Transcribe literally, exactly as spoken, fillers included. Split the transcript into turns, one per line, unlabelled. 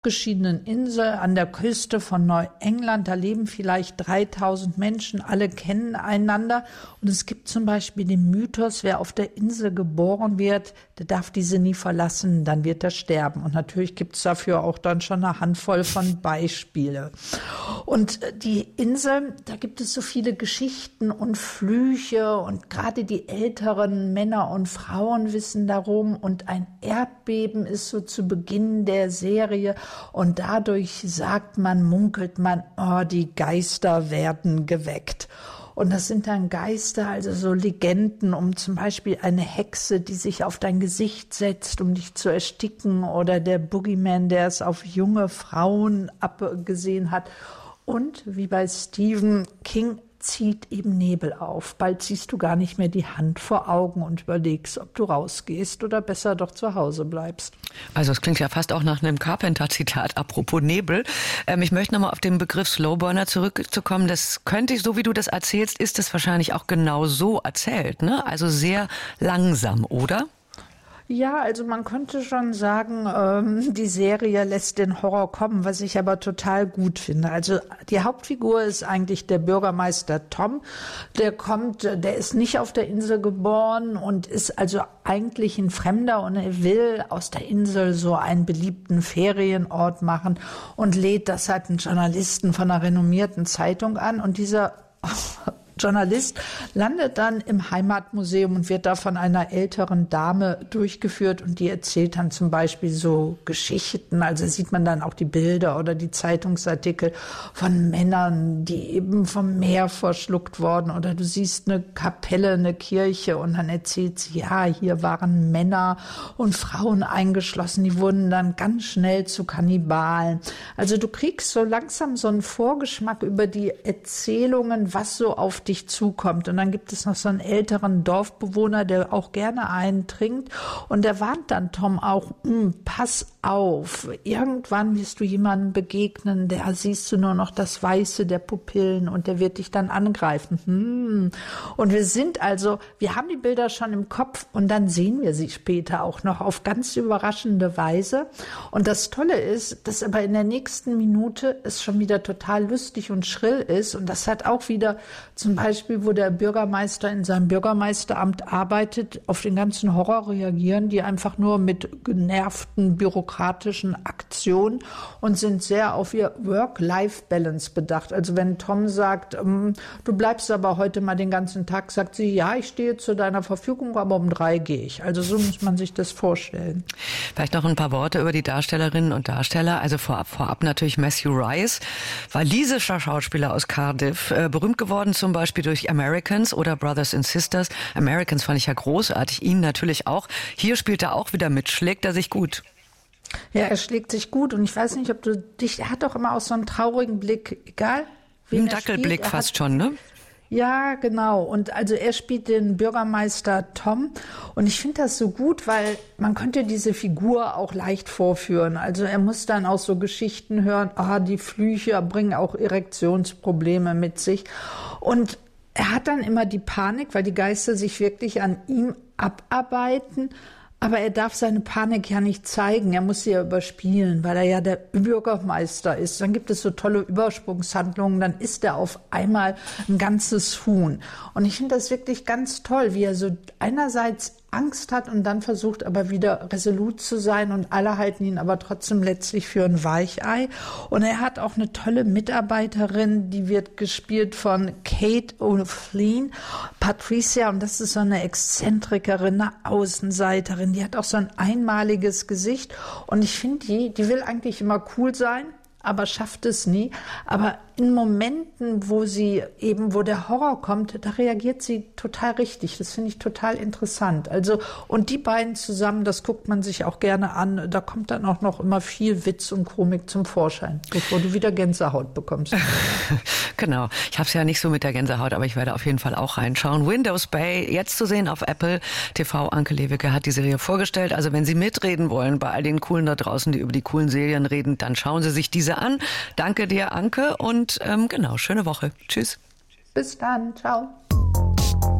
abgeschiedenen Insel an der Küste von Neuengland. Da leben vielleicht dreitausend Menschen, alle kennen einander. Und es gibt zum Beispiel den Mythos, wer auf der Insel geboren wird, der darf diese nie verlassen, dann wird er sterben. Und natürlich gibt es dafür auch dann schon eine Handvoll von Beispiele. Und die Insel, da gibt es so viele Geschichten und Flüche und gerade die älteren Männer und Frauen wissen darum. Und ein Erdbeben ist so zu Beginn der Serie. Und dadurch sagt man, munkelt man, oh, die Geister werden geweckt. Und das sind dann Geister, also so Legenden, um zum Beispiel eine Hexe, die sich auf dein Gesicht setzt, um dich zu ersticken, oder der Boogeyman, der es auf junge Frauen abgesehen hat. Und wie bei Stephen King zieht eben Nebel auf. Bald siehst du gar nicht mehr die Hand vor Augen und überlegst, ob du rausgehst oder besser doch zu Hause bleibst.
Also es klingt ja fast auch nach einem Carpenter-Zitat, apropos Nebel. Ähm, ich möchte nochmal auf den Begriff Slowburner zurückzukommen. Das könnte ich, so wie du das erzählst, ist es wahrscheinlich auch genau so erzählt, ne? Also sehr langsam, oder?
Ja, also man könnte schon sagen, ähm, die Serie lässt den Horror kommen, was ich aber total gut finde. Also die Hauptfigur ist eigentlich der Bürgermeister Tom. Der kommt, der ist nicht auf der Insel geboren und ist also eigentlich ein Fremder und er will aus der Insel so einen beliebten Ferienort machen und lädt deshalb einen Journalisten von einer renommierten Zeitung an. Und dieser Journalist landet dann im Heimatmuseum und wird da von einer älteren Dame durchgeführt und die erzählt dann zum Beispiel so Geschichten, also sieht man dann auch die Bilder oder die Zeitungsartikel von Männern, die eben vom Meer verschluckt wurden, oder du siehst eine Kapelle, eine Kirche und dann erzählt sie, ja, hier waren Männer und Frauen eingeschlossen, die wurden dann ganz schnell zu Kannibalen. Also du kriegst so langsam so einen Vorgeschmack über die Erzählungen, was so auf dich zukommt. Und dann gibt es noch so einen älteren Dorfbewohner, der auch gerne einen trinkt. Und der warnt dann Tom auch, pass auf, irgendwann wirst du jemandem begegnen, der siehst du nur noch das Weiße der Pupillen und der wird dich dann angreifen. Hm. Und wir sind also, wir haben die Bilder schon im Kopf und dann sehen wir sie später auch noch auf ganz überraschende Weise. Und das Tolle ist, dass aber in der nächsten Minute es schon wieder total lustig und schrill ist. Und das hat auch wieder zum Beispiel, wo der Bürgermeister in seinem Bürgermeisteramt arbeitet, auf den ganzen Horror reagieren die einfach nur mit genervten bürokratischen Aktionen und sind sehr auf ihr Work-Life-Balance bedacht. Also wenn Tom sagt, ähm, du bleibst aber heute mal den ganzen Tag, sagt sie, ja, ich stehe zu deiner Verfügung, aber um drei gehe ich. Also so muss man sich das vorstellen.
Vielleicht noch ein paar Worte über die Darstellerinnen und Darsteller. Also vorab, vorab natürlich Matthew Rice, walisischer Schauspieler aus Cardiff, äh, berühmt geworden zum Beispiel durch Americans oder Brothers and Sisters. Americans fand ich ja großartig, ihn natürlich auch. Hier spielt er auch wieder mit, schlägt er sich gut.
Ja, er schlägt sich gut und ich weiß nicht, ob du dich, er hat doch immer auch so einen traurigen Blick, egal
wie ein Dackelblick fast hat, schon, ne?
Ja, genau. Und also er spielt den Bürgermeister Tom. Und ich finde das so gut, weil man könnte diese Figur auch leicht vorführen. Also er muss dann auch so Geschichten hören, ah, die Flüche bringen auch Erektionsprobleme mit sich. Und er hat dann immer die Panik, weil die Geister sich wirklich an ihm abarbeiten. Aber er darf seine Panik ja nicht zeigen, er muss sie ja überspielen, weil er ja der Bürgermeister ist. Dann gibt es so tolle Übersprungshandlungen, dann ist er auf einmal ein ganzes Huhn. Und ich finde das wirklich ganz toll, wie er so einerseits Angst hat und dann versucht aber wieder resolut zu sein und alle halten ihn aber trotzdem letztlich für ein Weichei. Und er hat auch eine tolle Mitarbeiterin, die wird gespielt von Kate O'Flynn, Patricia, und das ist so eine Exzentrikerin, eine Außenseiterin, die hat auch so ein einmaliges Gesicht und ich finde die, die will eigentlich immer cool sein, aber schafft es nie. Aber in Momenten, wo sie eben, wo der Horror kommt, da reagiert sie total richtig. Das finde ich total interessant. Also, und die beiden zusammen, das guckt man sich auch gerne an. Da kommt dann auch noch immer viel Witz und Komik zum Vorschein, bevor du wieder Gänsehaut bekommst.
Genau. Ich habe es ja nicht so mit der Gänsehaut, aber ich werde auf jeden Fall auch reinschauen. Windows Bay, jetzt zu sehen auf Apple T V. Anke Lewicke hat die Serie vorgestellt. Also wenn Sie mitreden wollen bei all den Coolen da draußen, die über die coolen Serien reden, dann schauen Sie sich diese an. Danke dir, Anke, und ähm, genau, schöne Woche. Tschüss.
Bis dann. Ciao.